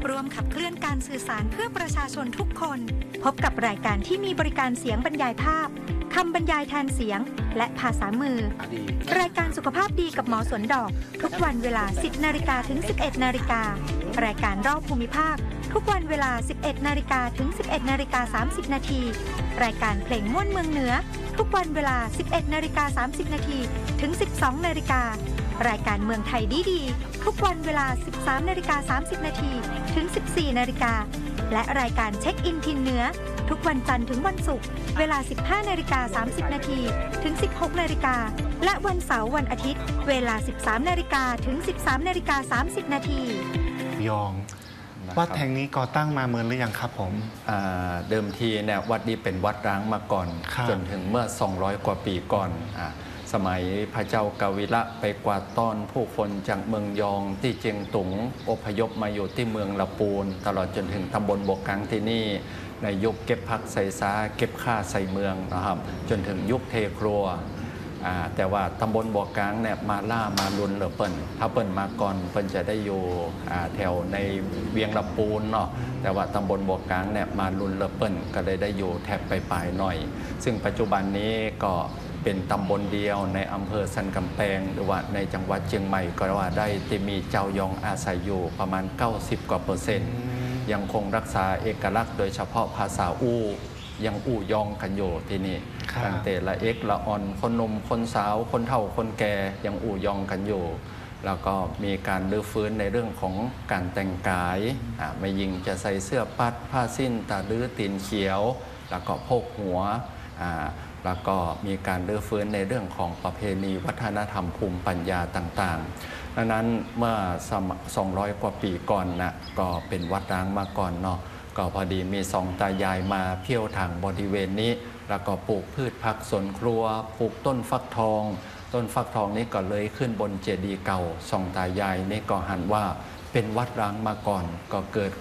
ร่วมขับเคลื่อนการสื่อสารเพื่อประชาชนทุกคน พบกับรายการที่มีบริการเสียงบรรยายภาพคำบรรยายแทนเสียงและภาษามือรายการสุขภาพดีกับหมอสวนดอกทุกวันเวลา 10 นาฬิกาถึง 11 นาฬิการายการรอบภูมิภาคทุกวันเวลา 11 นาฬิกาถึง 11 นาฬิกา 30 นาทีรายการเพลงม่วนเมืองเหนือทุกวันเวลา 11 นาฬิกา 30 นาทีถึง 12 นาฬิการายการเมืองไทยดีๆทุกวันเวลา 13 นาฬิกา 30 นาทีถึง 14 นาฬิกาและรายการเช็คอินทินเหนือทุกวันจันทร์ถึงวันศุกร์เวลา 15 นาฬิกา 30 นาทีถึง 16 นาฬิกาและวันเสาร์วันอาทิตย์เวลา 13 นาฬิกาถึง 13 นาฬิกา 30 นาทียองวัดแห่งนี้ก่อตั้งมาเมือนหรือยังครับผมเดิมทีเนี่ยวัดนี้เป็นวัดร้างมาก่อนจนถึงเมื่อ200กว่าปีก่อนสมัยพระเจ้ากาวิระไปกวาดต้อนผู้คนจากเมืองยองที่เจียงตุงอพยพมาอยู่ที่เมืองละปูนตลอดจนถึงตำบลบกกังที่นี่ในยุคเก็บผักใส่ซาเก็บข้าใส่เมืองนะครับจนถึงยุคเทครัวแต่ว่าตำบลบ่อกลางเนี่ยมาล่ามาลุนเหลือเปิ่นถ้าเปิ่นมาก่อนเปิ่นจะได้อยู่แถวในเวียงลำปูนเนาะแต่ว่าตำบลบ่อกลางเนี่ยมาลุนเหลือเปิ่นก็เลยได้อยู่แถบปลายๆหน่อยซึ่งปัจจุบันนี้ก็เป็นตำบลเดียวในอำเภอสันกำแพงหรือว่าในจังหวัดเชียงใหม่ก็ว่าได้ที่มีเจ้ายองอาศัยอยู่ประมาณ90 กว่า%ยังคงรักษาเอกลักษณ์โดยเฉพาะภาษายังยองกันอยู่ที่นี่ตั้งแต่ละเอกละอ่อนคนหนุ่มคนสาวคนเฒ่าคนแก่ยังยองกันอยู่แล้วก็มีการรื้อฟื้นในเรื่องของการแต่งกายไม่ยิงจะใส่เสื้อปัดผ้าสิ้นตาลื้อตีนเขียวแล้วก็โพกหัวแล้วก็มีการรื้อฟื้นในเรื่องของประเพณีวัฒนธรรมภูมิปัญญาต่างๆดังนั้นเมื่อ200 กว่าปีก่อนนะก็เป็นวัดร้างมาก่อนเนาะก็พอดีมีสองตายายมาเที่ยวทางบริเวณนี้แล้วก็ปลูกพืชผักสวนครัวปลูกต้นฟักทองนี้ก็เลยขึ้นบนเจดีย์เก่าสองตายายนี่ก็หันว่าเป็นวัดร้างมาก่อนก็เกิด